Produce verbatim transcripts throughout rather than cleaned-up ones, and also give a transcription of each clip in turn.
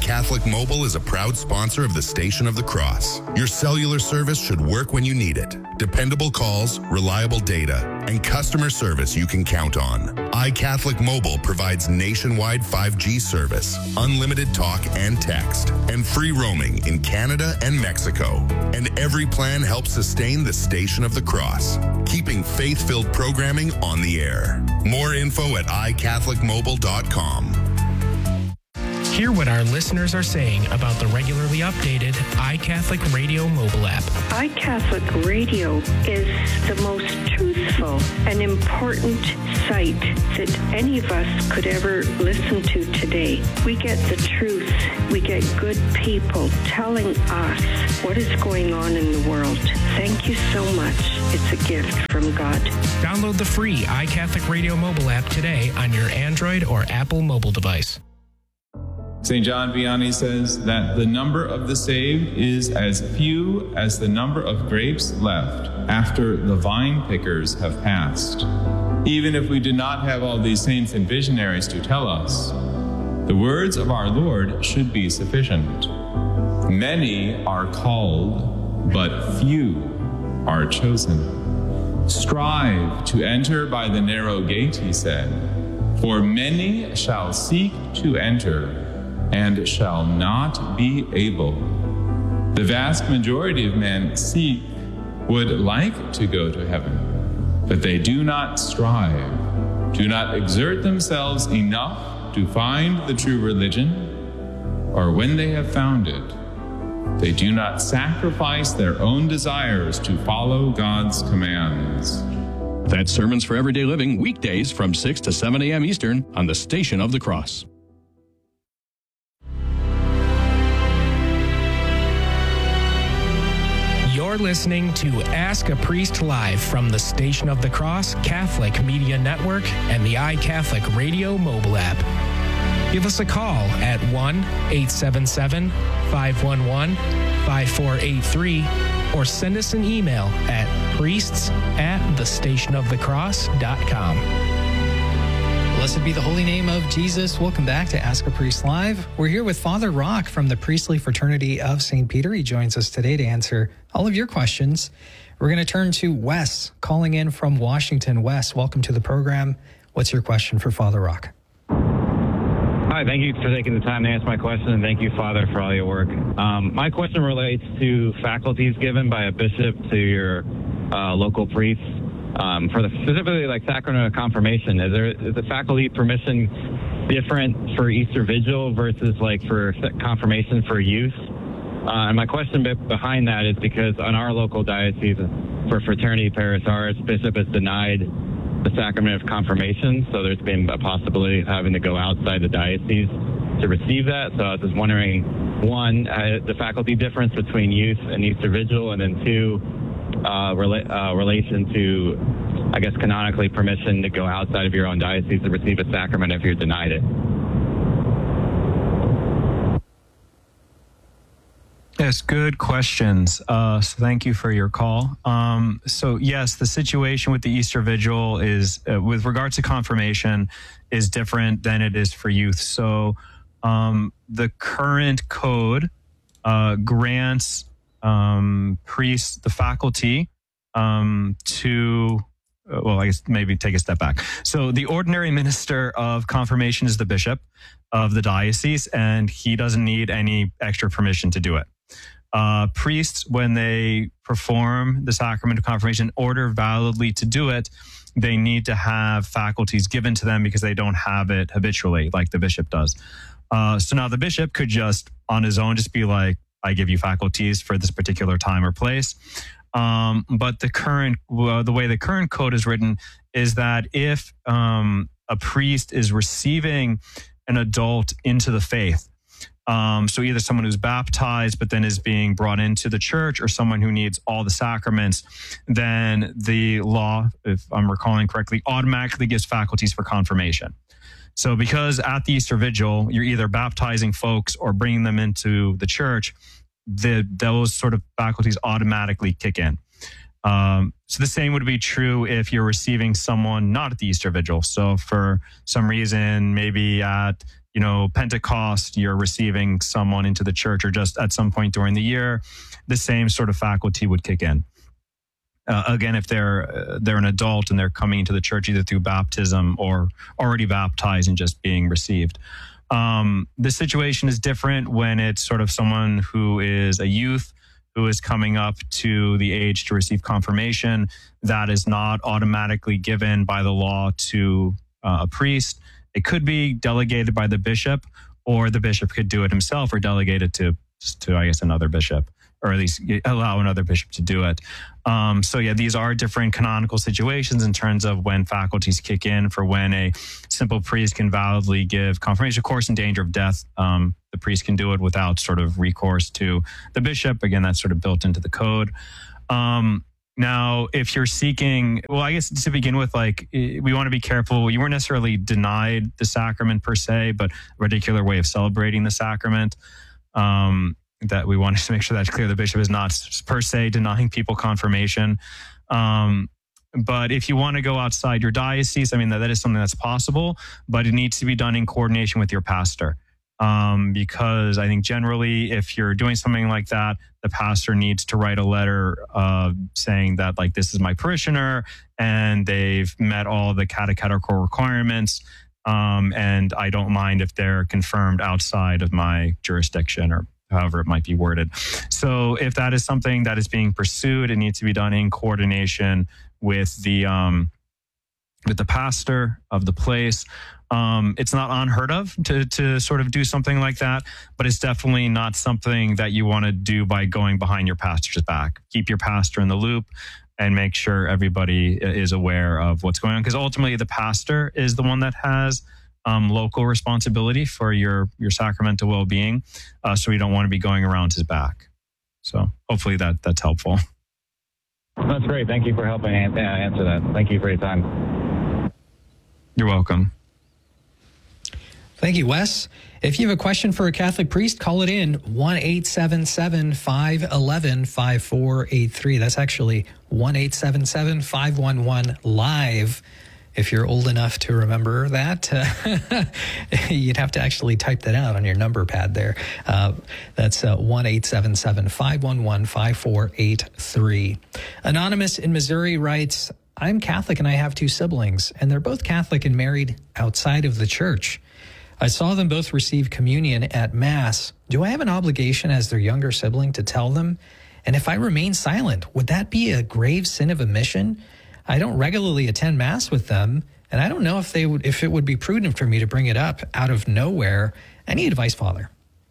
iCatholic Mobile is a proud sponsor of the Station of the Cross. Your cellular service should work when you need it. Dependable calls, reliable data, and customer service you can count on. iCatholic Mobile provides nationwide five G service, unlimited talk and text, and free roaming in Canada and Mexico. And every plan helps sustain the Station of the Cross, keeping faith-filled programming on the air. More info at i catholic mobile dot com. Hear what our listeners are saying about the regularly updated iCatholic Radio mobile app. iCatholic Radio is the most truthful and important site that any of us could ever listen to today. We get the truth. We get good people telling us what is going on in the world. Thank you so much. It's a gift from God. Download the free iCatholic Radio mobile app today on your Android or Apple mobile device. Saint John Vianney says that the number of the saved is as few as the number of grapes left after the vine pickers have passed. Even if we did not have all these saints and visionaries to tell us, the words of our Lord should be sufficient. Many are called, but few are chosen. Strive to enter by the narrow gate, he said, for many shall seek to enter and shall not be able. The vast majority of men seek, would like to go to heaven, but they do not strive, do not exert themselves enough to find the true religion, or when they have found it, they do not sacrifice their own desires to follow God's commands. That's Sermons for Everyday Living, weekdays from six to seven a.m. Eastern on the Station of the Cross. You're listening to Ask a Priest Live from the Station of the Cross Catholic Media Network and the iCatholic Radio mobile app. Give us a call at one eight seven seven, five one one, five four eight three or send us an email at priests at the station of the cross dot com. Blessed be the holy name of Jesus. Welcome back to Ask a Priest Live. We're here with Father Rock from the Priestly Fraternity of Saint Peter. He joins us today to answer all of your questions. We're going to turn to Wes, calling in from Washington. Wes, welcome to the program. What's your question for Father Rock? Hi, thank you for taking the time to answer my question, and thank you, Father, for all your work. Um, my question relates to faculties given by a bishop to your uh, local priests. Um, for the specifically like sacrament of confirmation, is there is the faculty permission different for Easter Vigil versus like for confirmation for youth? Uh, and my question be- behind that is because on our local diocese for Fraternity Paris, our bishop has denied the sacrament of confirmation, so there's been a possibility of having to go outside the diocese to receive that. So I was just wondering, one, uh, the faculty difference between youth and Easter Vigil, and then two, Uh, rela- uh, relation to, I guess, canonically permission to go outside of your own diocese to receive a sacrament if you're denied it. Yes, good questions. Uh, so thank you for your call. Um, so yes, the situation with the Easter Vigil is, uh, with regards to confirmation, is different than it is for youth. So um, the current code uh, grants Um, priests, the faculty, um, to, well, I guess maybe take a step back. So the ordinary minister of confirmation is the bishop of the diocese, and he doesn't need any extra permission to do it. Uh, priests, when they perform the sacrament of confirmation, in order validly to do it, they need to have faculties given to them because they don't have it habitually like the bishop does. Uh, so now the bishop could just, on his own, just be like, I give you faculties for this particular time or place. Um, but the current, well, the way the current code is written is that if um, a priest is receiving an adult into the faith, um, so either someone who's baptized but then is being brought into the church, or someone who needs all the sacraments, then the law, if I'm recalling correctly, automatically gives faculties for confirmation. So because at the Easter Vigil, you're either baptizing folks or bringing them into the church, the, those sort of faculties automatically kick in. Um, so the same would be true if you're receiving someone not at the Easter Vigil. So for some reason, maybe at, you know, Pentecost, you're receiving someone into the church, or just at some point during the year, the same sort of faculty would kick in. Uh, again, if they're uh, they're an adult and they're coming into the church either through baptism or already baptized and just being received. Um, the situation is different when it's sort of someone who is a youth who is coming up to the age to receive confirmation. That is not automatically given by the law to uh, a priest. It could be delegated by the bishop, or the bishop could do it himself or delegate it to, to I guess, another bishop, or at least allow another bishop to do it. Um, so yeah, these are different canonical situations in terms of when faculties kick in for when a simple priest can validly give confirmation. Of course, in danger of death, um, the priest can do it without sort of recourse to the bishop. Again, that's sort of built into the code. Um, now, if you're seeking, well, I guess to begin with, like, we want to be careful. You weren't necessarily denied the sacrament per se, but a particular way of celebrating the sacrament. Um, that we wanted to make sure that's clear. The bishop is not per se denying people confirmation. Um, but if you want to go outside your diocese, I mean, that, that is something that's possible, but it needs to be done in coordination with your pastor. Um, because I think generally, if you're doing something like that, the pastor needs to write a letter uh, saying that, like, this is my parishioner and they've met all the catechetical requirements. Um, and I don't mind if they're confirmed outside of my jurisdiction, or however it might be worded. So if that is something that is being pursued, it needs to be done in coordination with the um, with the pastor of the place. Um, it's not unheard of to to sort of do something like that, but it's definitely not something that you want to do by going behind your pastor's back. Keep your pastor in the loop and make sure everybody is aware of what's going on, because ultimately the pastor is the one that has Um, local responsibility for your your sacramental well-being, uh, so we don't want to be going around his back. So hopefully that that's helpful. That's great. Thank you for helping uh, answer that. Thank you for your time. You're welcome. Thank you, Wes. If you have a question for a Catholic priest, call it in, one eight seven seven, five one one, five four eight three. That's actually one eight seven seven, five one one, live. If you're old enough to remember that, uh, you'd have to actually type that out on your number pad there. Uh, that's uh, one eight seven seven, five one one, five four eight three. Anonymous in Missouri writes, I'm Catholic and I have two siblings, and they're both Catholic and married outside of the church. I saw them both receive communion at Mass. Do I have an obligation as their younger sibling to tell them? And if I remain silent, would that be a grave sin of omission? I don't regularly attend Mass with them, and I don't know if they would, if it would be prudent for me to bring it up out of nowhere. Any advice, Father?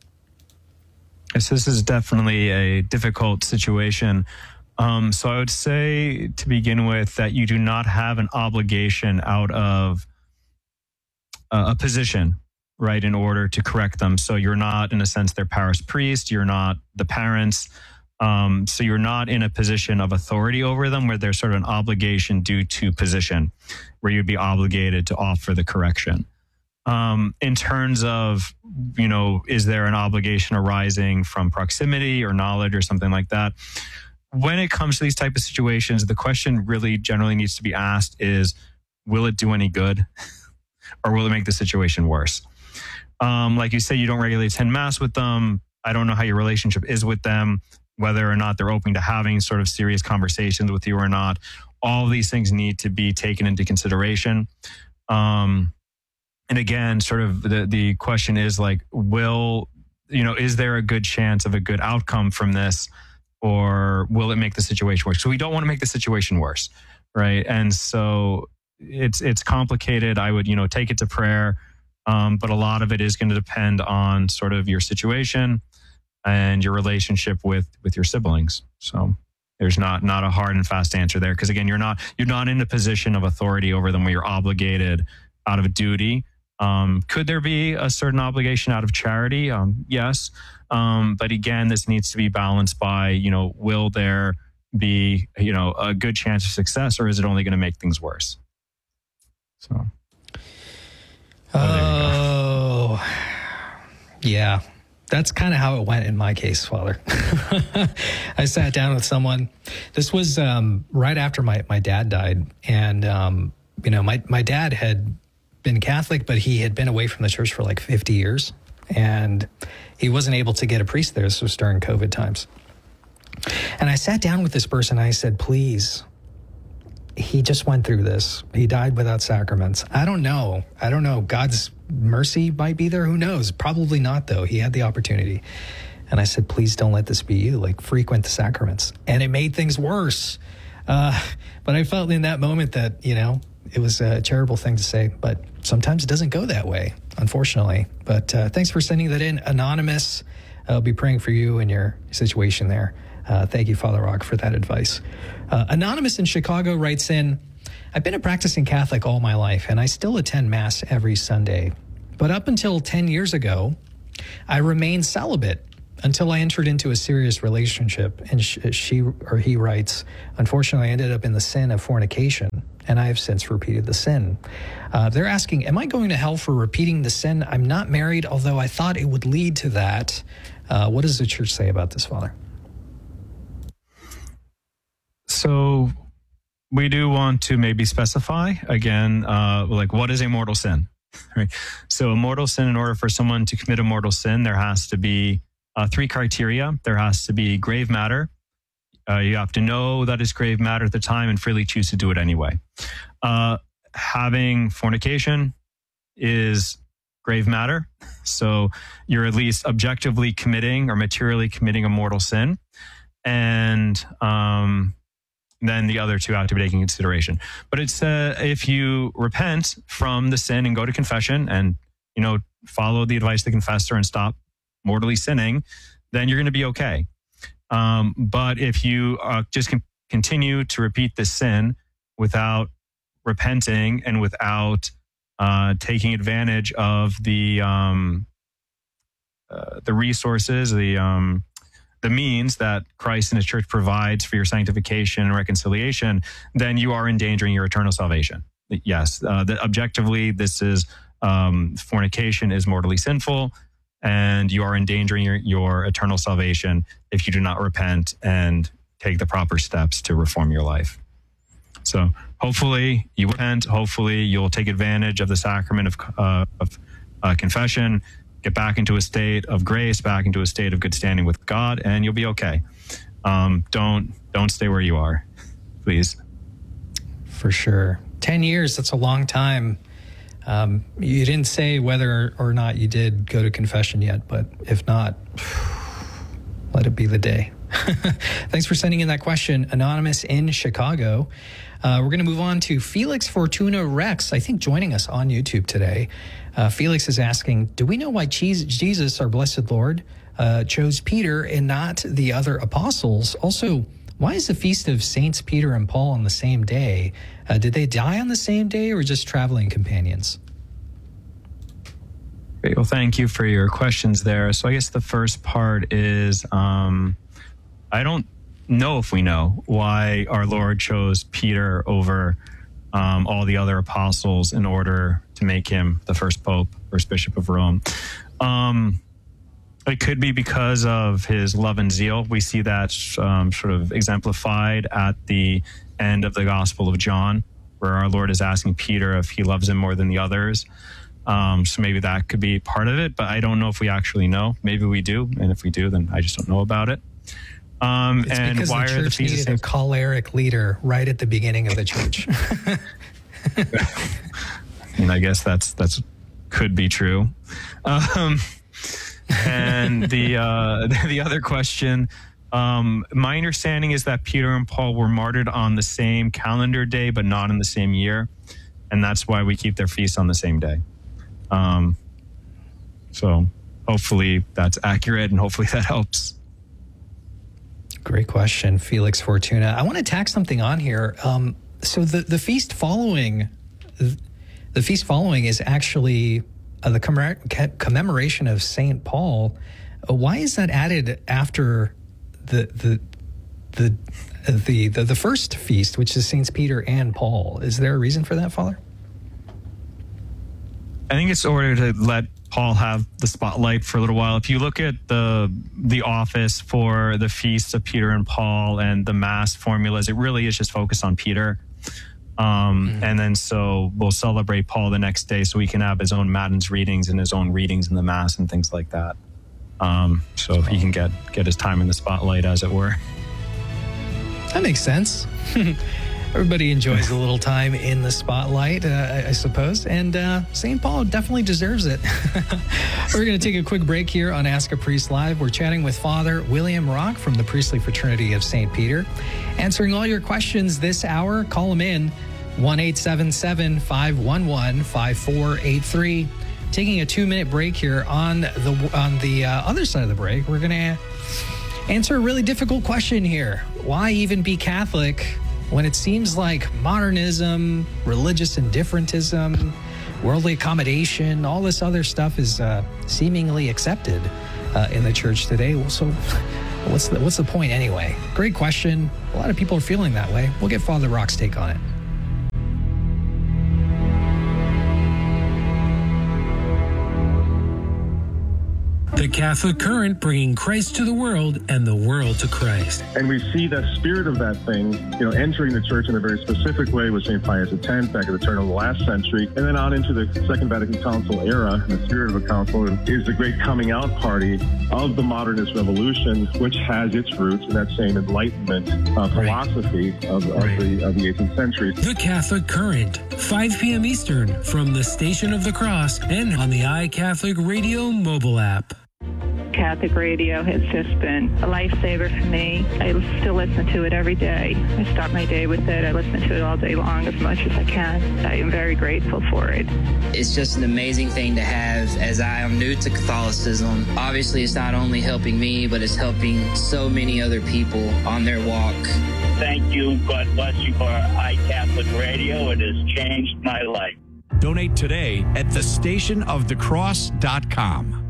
Yes, this is definitely a difficult situation. Um, so I would say, to begin with, that you do not have an obligation out of uh, a position, right, in order to correct them. So you're not, in a sense, their parish priest. You're not the parents. Um, so you're not in a position of authority over them where there's sort of an obligation due to position, where you'd be obligated to offer the correction. Um, in terms of, you know, is there an obligation arising from proximity or knowledge or something like that? When it comes to these type of situations, the question really generally needs to be asked is, will it do any good or will it make the situation worse? Um, like you say, you don't regularly attend Mass with them. I don't know how your relationship is with them, whether or not they're open to having sort of serious conversations with you or not. All of these things need to be taken into consideration. Um, and again, sort of the, the question is like, will, you know, is there a good chance of a good outcome from this, or will it make the situation worse? So we don't want to make the situation worse, right? And so it's, it's complicated. I would, you know, take it to prayer. Um, but a lot of it is going to depend on sort of your situation and your relationship with, with your siblings. So there's not, not a hard and fast answer there. Cause again, you're not, you're not in a position of authority over them where you're obligated out of duty. Um, could there be a certain obligation out of charity? Um, yes. Um, but again, this needs to be balanced by, you know, will there be, you know, a good chance of success, or is it only going to make things worse? So. Oh, yeah. That's kind of how it went in my case, Father. I sat down with someone. This was um, right after my, my dad died. And, um, you know, my, my dad had been Catholic, but he had been away from the church for like fifty years, and he wasn't able to get a priest there. This was during COVID times. And I sat down with this person. I said, please, he just went through this. He died without sacraments. I don't know. I don't know. God's mercy might be there. Who knows? Probably not, though. He had the opportunity. And I said, please don't let this be you. Like, frequent the sacraments. And it made things worse. Uh, but I felt in that moment that, you know, it was a terrible thing to say. But sometimes it doesn't go that way, unfortunately. But uh, thanks for sending that in. Anonymous, I'll be praying for you and your situation there. Uh, thank you, Father Rock, for that advice. Uh, Anonymous in Chicago writes in, I've been a practicing Catholic all my life, and I still attend Mass every Sunday. But up until ten years ago, I remained celibate until I entered into a serious relationship. And she or he writes, unfortunately, I ended up in the sin of fornication, and I have since repeated the sin. Uh, they're asking, am I going to hell for repeating the sin? I'm not married, although I thought it would lead to that. Uh, what does the church say about this, Father? So we do want to maybe specify, again, uh, like what is a mortal sin? Right. So a mortal sin, in order for someone to commit a mortal sin, there has to be uh, three criteria. There has to be grave matter. Uh, you have to know that it's grave matter at the time and freely choose to do it anyway. Uh, having fornication is grave matter. So you're at least objectively committing or materially committing a mortal sin. And um, then the other two have to be taken into consideration. But it's uh, if you repent from the sin and go to confession and, you know, follow the advice of the confessor and stop mortally sinning, then you're going to be okay. Um, but if you uh, just can continue to repeat the sin without repenting and without uh, taking advantage of the um, uh, the resources, the um, the means that Christ and His Church provides for your sanctification and reconciliation, then you are endangering your eternal salvation. Yes, uh, the, objectively, this is um, fornication is mortally sinful, and you are endangering your, your eternal salvation if you do not repent and take the proper steps to reform your life. So hopefully you repent. Hopefully you'll take advantage of the sacrament of, uh, of uh, confession, get back into a state of grace, back into a state of good standing with God, and you'll be okay. Um, don't don't stay where you are, please. For sure. Ten years, that's a long time. Um, you didn't say whether or not you did go to confession yet, but if not, let it be the day. Thanks for sending in that question, Anonymous in Chicago. Uh, we're going to move on to Felix Fortuna Rex, I think joining us on YouTube today. Uh, Felix is asking, do we know why Jesus, our blessed Lord, uh, chose Peter and not the other apostles? Also, why is the feast of Saints Peter and Paul on the same day? Uh, did they die on the same day or just traveling companions? Great. Well, thank you for your questions there. So I guess the first part is, um, I don't know if we know why our Lord chose Peter over um, all the other apostles in order to make him the first pope, first bishop of Rome. Um, it could be because of his love and zeal. We see that um, sort of exemplified at the end of the Gospel of John, where our Lord is asking Peter if he loves him more than the others. Um, so maybe that could be part of it, but I don't know if we actually know. Maybe we do, and if we do, then I just don't know about it. Um, it's and because why the are the church feast needed a choleric leader right at the beginning of the church. And I guess that's that's could be true. Um, and the uh, the other question, um, my understanding is that Peter and Paul were martyred on the same calendar day, but not in the same year, and that's why we keep their feasts on the same day. Um, so hopefully that's accurate, and hopefully that helps. Great question, Felix Fortuna. I want to tack something on here. Um, so the, the feast following, the feast following is actually uh, the commemor- commemoration of Saint Paul. Uh, why is that added after the the the the the, the first feast, which is Saints Peter and Paul? Is there a reason for that, Father? I think it's in order to let Paul have the spotlight for a little while. If you look at the the office for the feasts of Peter and Paul and the Mass formulas, it really is just focused on Peter. Um, Mm-hmm. And then so we'll celebrate Paul the next day so he can have his own Matins readings and his own readings in the Mass and things like that. Um, so he can get, get his time in the spotlight, as it were. That makes sense. Everybody enjoys a little time in the spotlight, uh, I, I suppose. And uh, Saint Paul definitely deserves it. We're going to take a quick break here on Ask a Priest Live. We're chatting with Father William Rock from the Priestly Fraternity of Saint Peter. Answering all your questions this hour, call him in, one eight seven seven, five one one, five four eight three. Taking a two-minute break here. On the, on the uh, other side of the break, we're going to answer a really difficult question here. Why even be Catholic when it seems like modernism, religious indifferentism, worldly accommodation, all this other stuff is uh, seemingly accepted uh, in the church today? So what's the, what's the point anyway? Great question. A lot of people are feeling that way. We'll get Father Rock's take on it. The Catholic Current, bringing Christ to the world and the world to Christ. And we see that spirit of that thing, you know, entering the church in a very specific way with Saint Pius X back at the turn of the last century, and then on into the Second Vatican Council era. The spirit of the council is the great coming out party of the modernist revolution, which has its roots in that same Enlightenment uh, philosophy of, of, Right. the, of the eighteenth century. The Catholic Current, five p.m. Eastern, from the Station of the Cross and on the iCatholic Radio mobile app. Catholic radio has just been a lifesaver for me. I still listen to it every day. I start my day with it. I listen to it all day long as much as I can. I am very grateful for it. It's just an amazing thing to have, as I am new to Catholicism. Obviously, it's not only helping me, but it's helping so many other people on their walk. Thank you. God bless you for iCatholic Radio. It has changed my life. Donate today at the station of the cross dot com.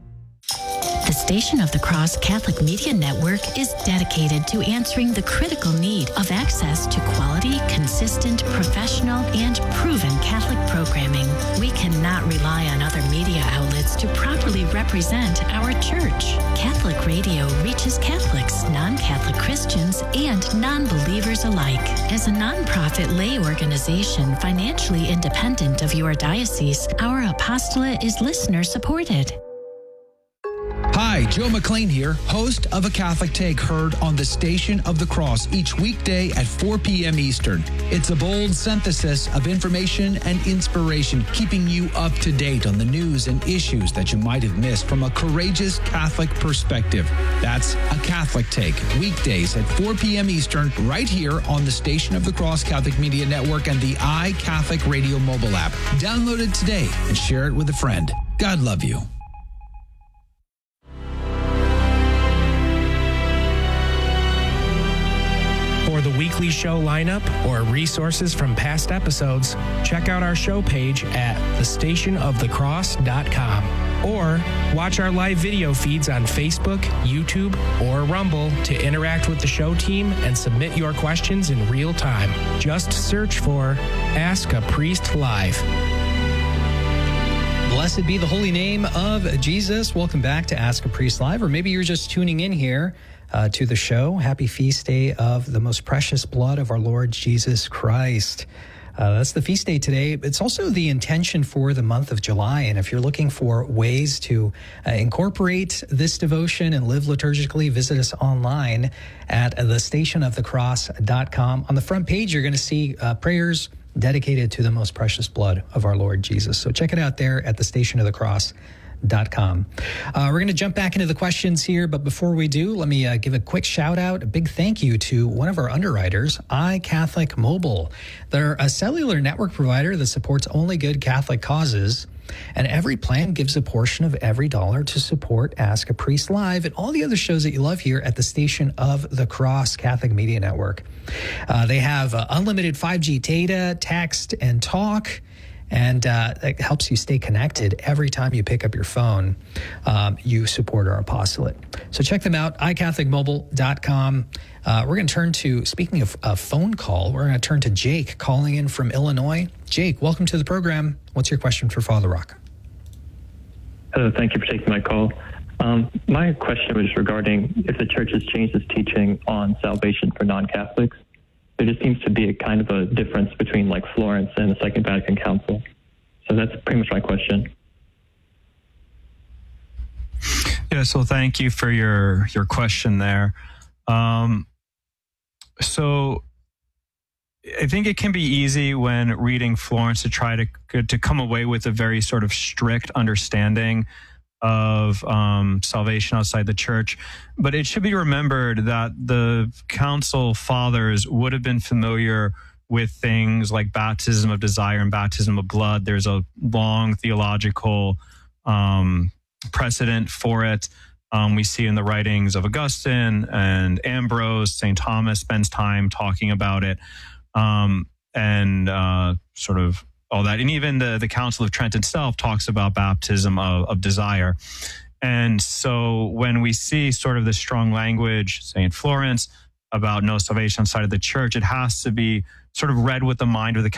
The Station of the Cross Catholic Media Network is dedicated to answering the critical need of access to quality, consistent, professional, and proven Catholic programming. We cannot rely on other media outlets to properly represent our church. Catholic radio reaches Catholics, non-Catholic Christians, and non-believers alike. As a nonprofit lay organization financially independent of your diocese, our apostolate is listener-supported. Hi, Joe McLean here, host of A Catholic Take, heard on the Station of the Cross each weekday at four p.m. Eastern. It's a bold synthesis of information and inspiration, keeping you up to date on the news and issues that you might have missed from a courageous Catholic perspective. That's A Catholic Take, weekdays at four p.m. Eastern, right here on the Station of the Cross Catholic Media Network and the iCatholic Radio mobile app. Download it today and share it with a friend. God love you. For the weekly show lineup or resources from past episodes, check out our show page at the station of the cross dot com or watch our live video feeds on Facebook, YouTube, or Rumble to interact with the show team and submit your questions in real time. Just search for Ask a Priest Live. Blessed be the holy name of Jesus. Welcome back to Ask a Priest Live, or maybe you're just tuning in here uh, to the show. Happy feast day of the most precious blood of our Lord Jesus Christ. Uh, that's the feast day today. It's also the intention for the month of July. And if you're looking for ways to uh, incorporate this devotion and live liturgically, visit us online at the station of the cross dot com. On the front page, you're going to see uh, prayers dedicated to the most precious blood of our Lord Jesus. So check it out there at the station of the cross dot com. Uh, we're going to jump back into the questions here, but before we do, let me uh, give a quick shout out, a big thank you to one of our underwriters, iCatholic Mobile. They're a cellular network provider that supports only good Catholic causes, and every plan gives a portion of every dollar to support Ask a Priest Live and all the other shows that you love here at the Station of the Cross Catholic Media Network. Uh, they have uh, unlimited five G data, text, and talk, and uh, it helps you stay connected every time you pick up your phone. Um, you support our apostolate. So check them out, i catholic mobile dot com. Uh, we're going to turn to, speaking of a phone call, we're going to turn to Jake calling in from Illinois. Jake, welcome to the program. What's your question for Father Rock? Hello, thank you for taking my call. Um, my question was regarding if the church has changed its teaching on salvation for non-Catholics. there just seems to be a kind of a difference between like Florence and the Second Vatican Council. So that's pretty much my question. Yeah, so thank you for your your question there. Um, so I think it can be easy when reading Florence to try to to come away with a very sort of strict understanding of um, salvation outside the church. But it should be remembered that the Council Fathers would have been familiar with things like baptism of desire and baptism of blood. There's a long theological um, precedent for it. Um, we see in the writings of Augustine and Ambrose. Saint Thomas spends time talking about it, um, and uh, sort of all that. And even the, the Council of Trent itself talks about baptism of, of desire. And so when we see sort of the strong language, Saint Florence, about no salvation outside of the church, it has to be sort of read with the mind of the